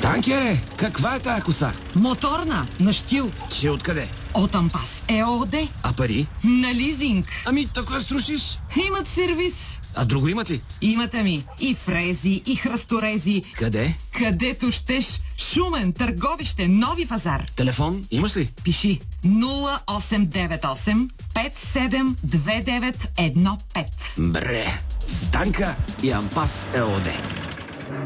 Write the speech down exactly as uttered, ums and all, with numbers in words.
Станке, каква е тая коса? Моторна, на щил. Че откъде? От Ампас ЕООД. А пари? На лизинг. Ами, така струшиш. Имат сервис. А друго имат ли? Имат ами и фрези, и храсторези. Къде? Където щеш. Шумен, Търговище, Нови пазар. Телефон имаш ли? Пиши нула осем девет осем пет седем две девет едно пет. Бре, Станка и Ампас ЕООД.